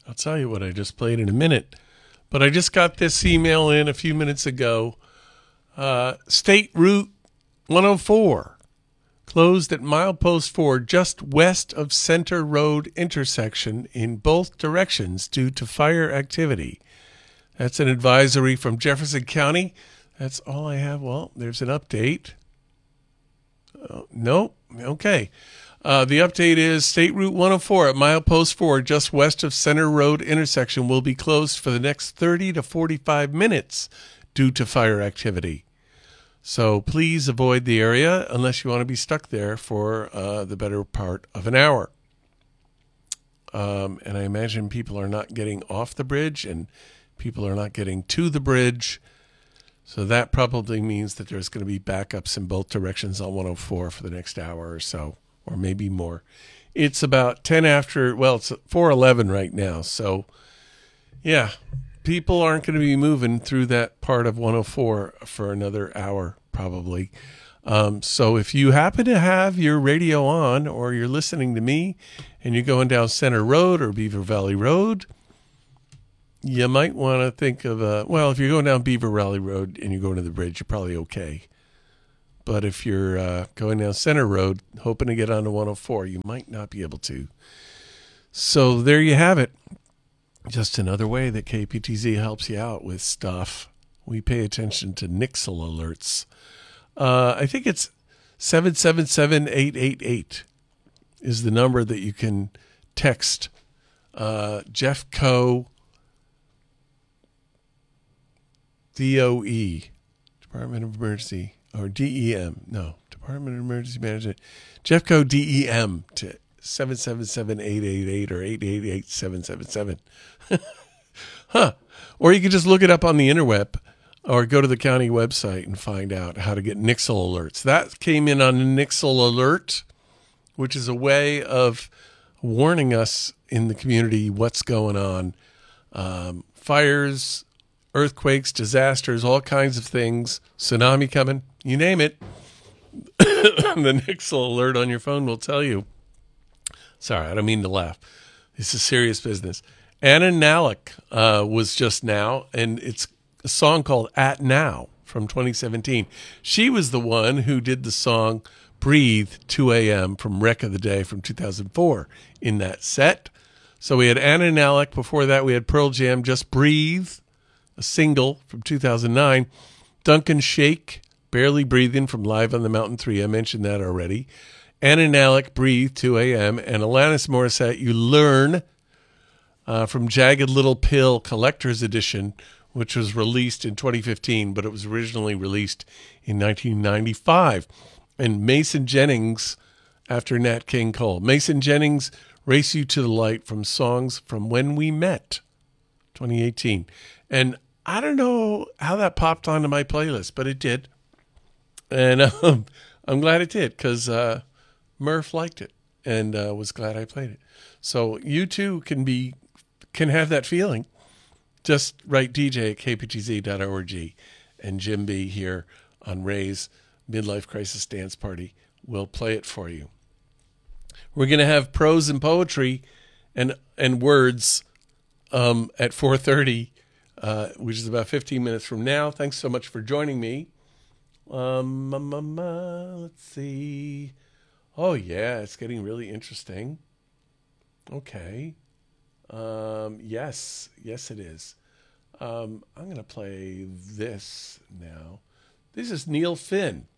I'll tell you what I just played in a minute. But I just got this email in a few minutes ago. State Route 104 closed at milepost 4 just west of Center Road intersection in both directions due to fire activity. That's an advisory from Jefferson County. That's all I have. Well, there's an update. Nope. Okay. The update is State Route 104 at milepost 4 just west of Center Road intersection will be closed for the next 30 to 45 minutes due to fire activity. So please avoid the area unless you want to be stuck there for the better part of an hour. And I imagine people are not getting off the bridge and people are not getting to the bridge. So that probably means that there's going to be backups in both directions on 104 for the next hour or so, or maybe more. It's about 10 after, well, it's 4:11 right now. So, yeah, people aren't going to be moving through that part of 104 for another hour, probably. So if you happen to have your radio on or you're listening to me and you're going down Center Road or Beaver Valley Road, you might want to think of, well, if you're going down Beaver Valley Road and you're going to the bridge, you're probably okay. But if you're going down Center Road, hoping to get onto 104, you might not be able to. So there you have it. Just another way that KPTZ helps you out with stuff. We pay attention to Nixle alerts. I think it's 777-888 is the number that you can text Jeffco DOE, Department of Emergency, or DEM. No, Department of Emergency Management. Jeffco DEM to 777-888 or 888-777. Huh. Or you can just look it up on the interweb or go to the county website and find out how to get Nixle alerts. That came in on the Nixle alert, which is a way of warning us in the community what's going on. Fires, earthquakes, disasters, all kinds of things, tsunami coming, you name it. The Nixle alert on your phone will tell you. Sorry, I don't mean to laugh. This is serious business. Anna Nalick was just now, and it's a song called At Now from 2017. She was the one who did the song Breathe 2 a.m. from Wreck of the Day from 2004 in that set. So we had Anna Nalick. Before that, we had Pearl Jam, Just Breathe, a single from 2009. Duncan Shake, Barely Breathing from Live on the Mountain 3. I mentioned that already. Anna Nalick, Breathe, 2 a.m. And Alanis Morissette, You Learn, from Jagged Little Pill Collector's Edition, which was released in 2015, but it was originally released in 1995. And Mason Jennings, after Nat King Cole. Mason Jennings, Race You to the Light from Songs from When We Met, 2018. And I don't know how that popped onto my playlist, but it did. And I'm glad it did because Murph liked it and was glad I played it. So you too can have that feeling. Just write DJ at kptz.org and Jim B here on Ray's Midlife Crisis Dance Party will play it for you. We're going to have prose and poetry and words at 4:30. Which is about 15 minutes from now. Thanks so much for joining me. Let's see. Oh, yeah, it's getting really interesting. Okay. Yes, it is. I'm going to play this now. This is Neil Finn.